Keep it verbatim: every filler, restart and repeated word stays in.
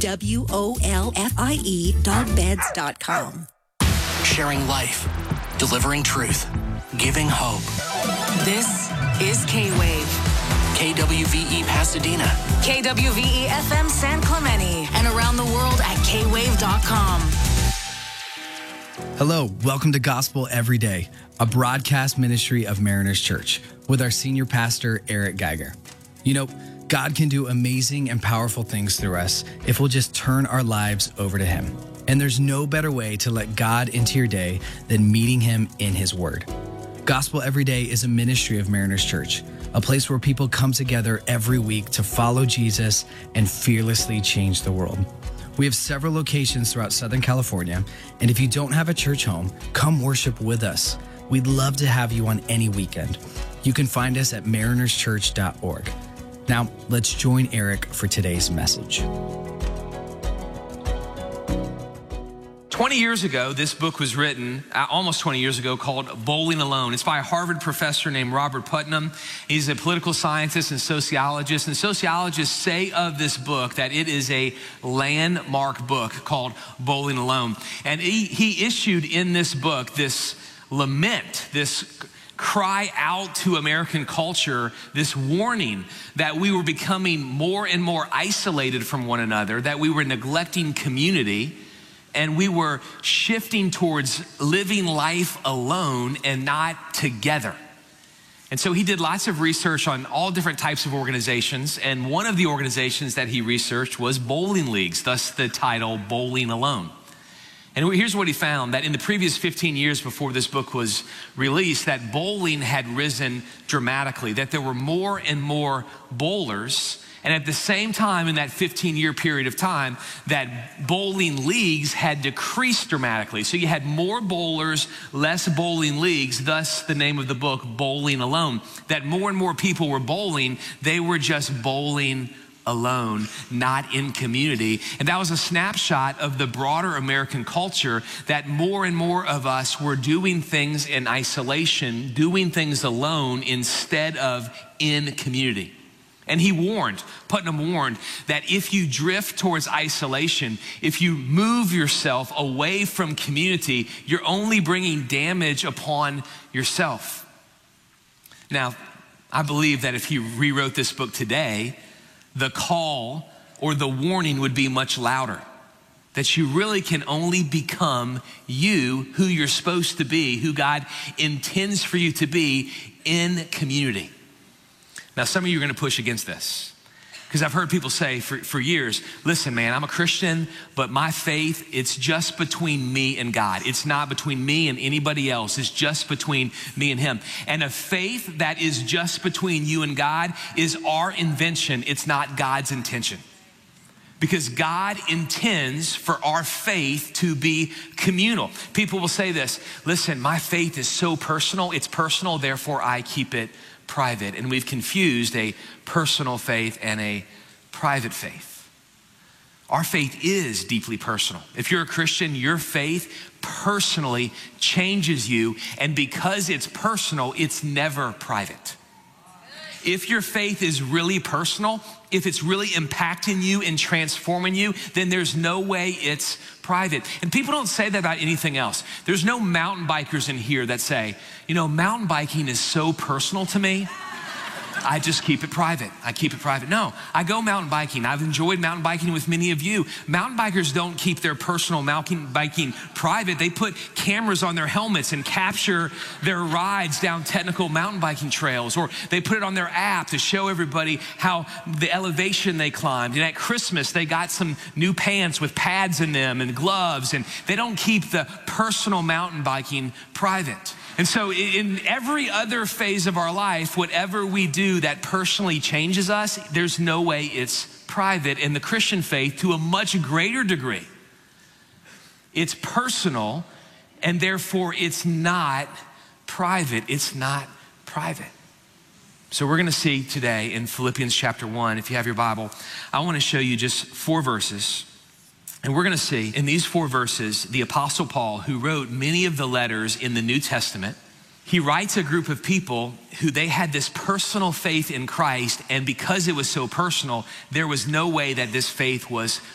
W O L F I E dog beds dot com. Sharing life, delivering truth, giving hope. This is K-Wave. K W V E Pasadena. K W V E F M San Clemente. And around the world at K wave dot com. Hello, welcome to Gospel Every Day, a broadcast ministry of Mariners Church with our senior pastor, Eric Geiger. You know, God can do amazing and powerful things through us if we'll just turn our lives over to Him. And there's no better way to let God into your day than meeting Him in His Word. Gospel Every Day is a ministry of Mariners Church, a place where people come together every week to follow Jesus and fearlessly change the world. We have several locations throughout Southern California, and if you don't have a church home, come worship with us. We'd love to have you on any weekend. You can find us at mariners church dot org. Now, let's join Eric for today's message. twenty years ago, this book was written, uh, almost twenty years ago, called Bowling Alone. It's by a Harvard professor named Robert Putnam. He's a political scientist and sociologist. And sociologists say of this book that it is a landmark book called Bowling Alone. And he, he issued in this book this lament, this cry out to American culture, this warning that we were becoming more and more isolated from one another, that we were neglecting community, and we were shifting towards living life alone and not together. And so he did lots of research on all different types of organizations, and one of the organizations that he researched was bowling leagues, thus the title Bowling Alone. And here's what he found, that in the previous fifteen years before this book was released, that bowling had risen dramatically, that there were more and more bowlers. And at the same time, in that fifteen-year period of time, that bowling leagues had decreased dramatically. So you had more bowlers, less bowling leagues, thus the name of the book, Bowling Alone. That more and more people were bowling, they were just bowling alone, not in community. And that was a snapshot of the broader American culture, that more and more of us were doing things in isolation, doing things alone instead of in community. And he warned, Putnam warned, that if you drift towards isolation, if you move yourself away from community, you're only bringing damage upon yourself. Now, I believe that if he rewrote this book today, the call or the warning would be much louder. That you really can only become you, who you're supposed to be, who God intends for you to be in community. Now, some of you are going to push against this, because I've heard people say for, for years, listen, man, I'm a Christian, but my faith, it's just between me and God. It's not between me and anybody else. It's just between me and Him. And a faith that is just between you and God is our invention. It's not God's intention. Because God intends for our faith to be communal. People will say this, listen, my faith is so personal, it's personal, therefore I keep it private. And we've confused a personal faith and a private faith. Our faith is deeply personal. If you're a Christian, your faith personally changes you, and because it's personal, it's never private. If your faith is really personal, if it's really impacting you and transforming you, then there's no way it's private. And people don't say that about anything else. There's no mountain bikers in here that say, you know, mountain biking is so personal to me, I just keep it private. I keep it private. No, I go mountain biking. I've enjoyed mountain biking with many of you. Mountain bikers don't keep their personal mountain biking private. They put cameras on their helmets and capture their rides down technical mountain biking trails, or they put it on their app to show everybody how the elevation they climbed. And at Christmas, they got some new pants with pads in them and gloves, and they don't keep the personal mountain biking private. And so in every other phase of our life, whatever we do that personally changes us, there's no way it's private. In the Christian faith, to a much greater degree, it's personal, and therefore it's not private. It's not private. So we're gonna see today in Philippians chapter one, if you have your Bible, I wanna show you just four verses. And we're gonna see in these four verses, the Apostle Paul, who wrote many of the letters in the New Testament, he writes a group of people who they had this personal faith in Christ, and because it was so personal, there was no way that this faith was